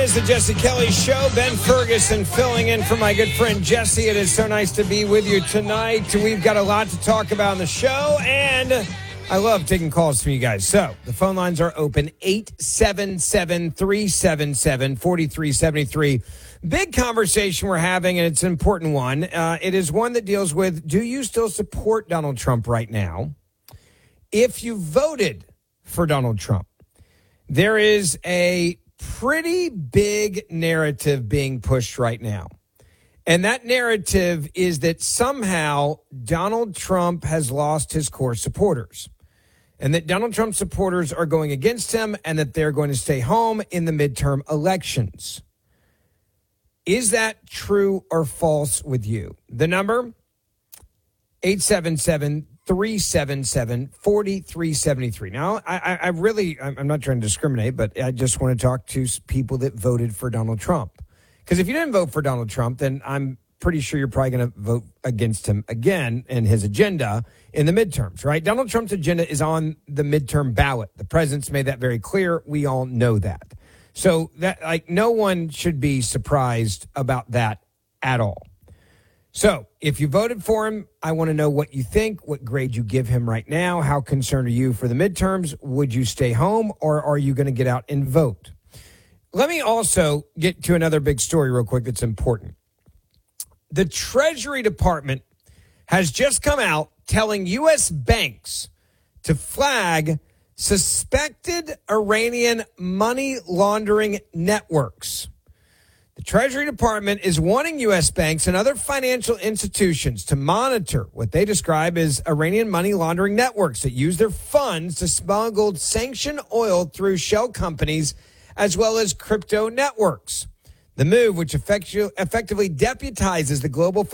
is the Jesse Kelly Show. Ben Ferguson filling in for my good friend Jesse. It is so nice to be with you tonight. We've got a lot to talk about on the show, and I love taking calls from you guys. So the phone lines are open, 877-377-4373. Big conversation we're having, and it's an important one. It is one that deals with, do you still support Donald Trump right now? If you voted for Donald Trump, there is a pretty big narrative being pushed right now. And that narrative is that somehow Donald Trump has lost his core supporters and that Donald Trump supporters are going against him and that they're going to stay home in the midterm elections. Is that true or false with you? The number, 877-377-4373. Now, I'm not trying to discriminate, but I just want to talk to people that voted for Donald Trump. Because if you didn't vote for Donald Trump, then I'm pretty sure you're probably going to vote against him again and his agenda in the midterms, right? Donald Trump's agenda is on the midterm ballot. The president's made that very clear. We all know that. So that, no one should be surprised about that at all. So if you voted for him, I want to know what you think, what grade you give him right now. How concerned are you for the midterms? Would you stay home or are you going to get out and vote? Let me also get to another big story real quick that's important. The Treasury Department has just come out telling U.S. banks to flag suspected Iranian money laundering networks. The Treasury Department is warning U.S. banks and other financial institutions to monitor what they describe as Iranian money laundering networks that use their funds to smuggle sanctioned oil through shell companies as well as crypto networks. The move, which effectively deputizes the global